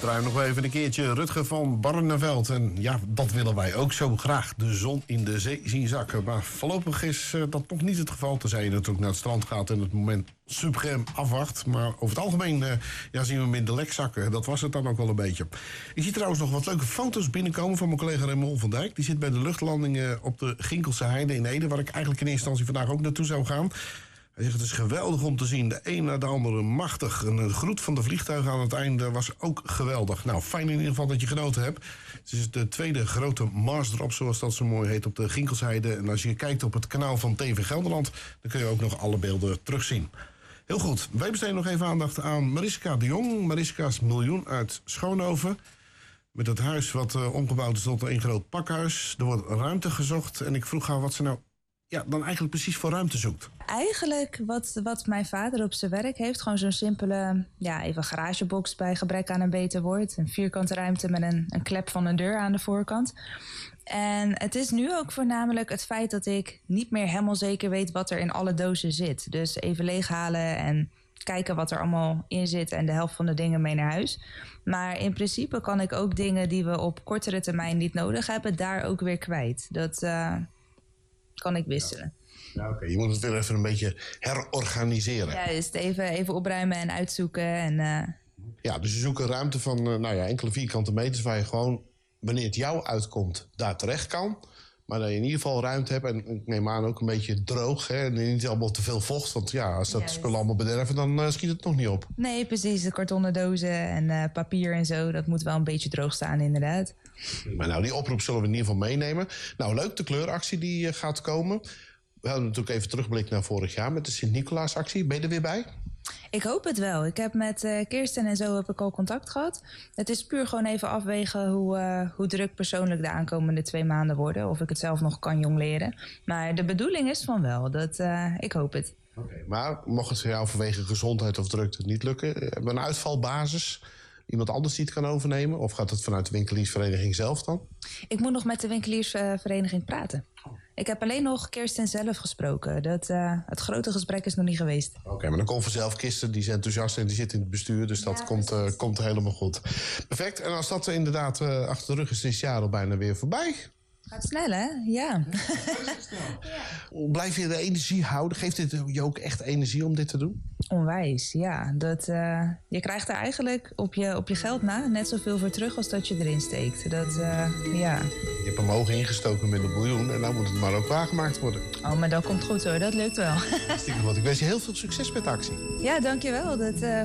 Ruim nog even een keertje Rutger van Barneveld. En ja, dat willen wij ook zo graag. De zon in de zee zien zakken. Maar voorlopig is dat nog niet het geval. Tenzij je natuurlijk naar het strand gaat en het moment suprem afwacht. Maar over het algemeen zien we hem in de lek zakken. Dat was het dan ook wel een beetje. Ik zie trouwens nog wat leuke foto's binnenkomen van mijn collega Raymond van Dijk. Die zit bij de luchtlanding op de Ginkelse Heide in Ede. Waar ik eigenlijk in eerste instantie vandaag ook naartoe zou gaan. Hij zegt, het is geweldig om te zien. De een na de andere machtig. En de groet van de vliegtuigen aan het einde was ook geweldig. Nou, fijn in ieder geval dat je genoten hebt. Het is de tweede grote Mars drop, zoals dat zo mooi heet, op de Ginkelsheide. En als je kijkt op het kanaal van TV Gelderland, dan kun je ook nog alle beelden terugzien. Heel goed. Wij besteden nog even aandacht aan Mariska de Jong. Mariska's miljoen uit Schoonhoven. Met het huis wat omgebouwd is tot een groot pakhuis. Er wordt ruimte gezocht. En ik vroeg haar wat ze nou dan eigenlijk precies voor ruimte zoekt. Eigenlijk wat mijn vader op zijn werk heeft. Gewoon zo'n simpele, even garagebox bij gebrek aan een beter woord. Een vierkante ruimte met een klep van een deur aan de voorkant. En het is nu ook voornamelijk het feit dat ik niet meer helemaal zeker weet wat er in alle dozen zit. Dus even leeghalen en kijken wat er allemaal in zit en de helft van de dingen mee naar huis. Maar in principe kan ik ook dingen die we op kortere termijn niet nodig hebben, daar ook weer kwijt. Dat kan ik wisselen. Ja, oké. Je moet het weer even een beetje herorganiseren. Juist, even opruimen en uitzoeken. Ja, dus je zoekt een ruimte van enkele vierkante meters waar je gewoon, wanneer het jou uitkomt, daar terecht kan. Maar dat je in ieder geval ruimte hebt en ik neem aan ook een beetje droog. Hè, en niet allemaal te veel vocht. Want als dat spullen allemaal bederven, dan schiet het nog niet op. Nee, precies. De kartonnen dozen en papier en zo. Dat moet wel een beetje droog staan, inderdaad. Maar die oproep zullen we in ieder geval meenemen. Nou, leuk, de kleuractie die gaat komen. We hadden natuurlijk even terugblik naar vorig jaar met de Sint-Nicolaasactie. Ben je er weer bij? Ik hoop het wel. Ik heb met Kirsten en zo al contact gehad. Het is puur gewoon even afwegen hoe druk persoonlijk de aankomende 2 maanden worden. Of ik het zelf nog kan jongleren. Maar de bedoeling is van wel. Ik hoop het. Okay, maar mocht het voor jou vanwege gezondheid of drukte niet lukken, hebben we een uitvalbasis? Iemand anders die het kan overnemen? Of gaat het vanuit de winkeliersvereniging zelf dan? Ik moet nog met de winkeliersvereniging praten. Ik heb alleen nog Kirsten zelf gesproken. Het grote gesprek is nog niet geweest. Oké, maar dan komt vanzelf Kirsten, die is enthousiast en die zit in het bestuur. Dus dat komt helemaal goed. Perfect. En als dat inderdaad achter de rug is dit jaar al bijna weer voorbij. Gaat snel, hè? Ja. Blijf je de energie houden? Geeft dit je ook echt energie om dit te doen? Onwijs, ja. Je krijgt er eigenlijk op je geld na net zoveel voor terug als dat je erin steekt. Je hebt hem hoog ingestoken met $1 miljoen en nou moet het maar ook waargemaakt worden. Oh, maar dat komt goed hoor. Dat lukt wel. Hartstikke goed. Ik wens je heel veel succes met de actie. Ja, dankjewel. Dat